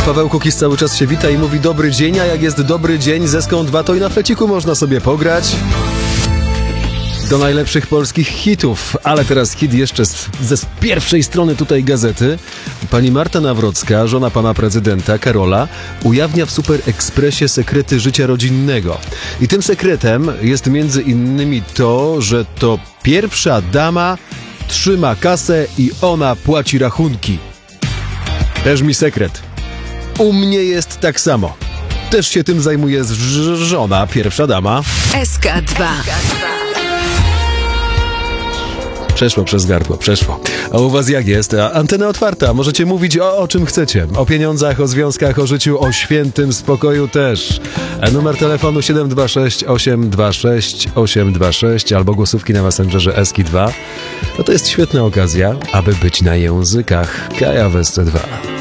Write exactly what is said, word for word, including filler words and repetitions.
Paweł Kukiz cały czas się wita i mówi dobry dzień, a jak jest dobry dzień z Eską dwa, to i na fleciku można sobie pograć do najlepszych polskich hitów. Ale teraz hit jeszcze z, ze z pierwszej strony tutaj gazety. Pani Marta Nawrocka, żona pana prezydenta Karola, ujawnia w Super Expressie sekrety życia rodzinnego. I tym sekretem jest między innymi to, że to pierwsza dama trzyma kasę i ona płaci rachunki. Też mi sekret. U mnie jest tak samo. Też się tym zajmuje ż- żona, pierwsza dama. S K dwa. Przeszło przez gardło, przeszło. A u was jak jest? A antena otwarta, możecie mówić o, o czym chcecie. O pieniądzach, o związkach, o życiu, o świętym spokoju też. A numer telefonu siedem dwa sześć osiem dwa sześć osiem dwa sześć albo głosówki na Messengerze S K dwa. No to jest świetna okazja, aby być na językach. Kaja w S C dwa.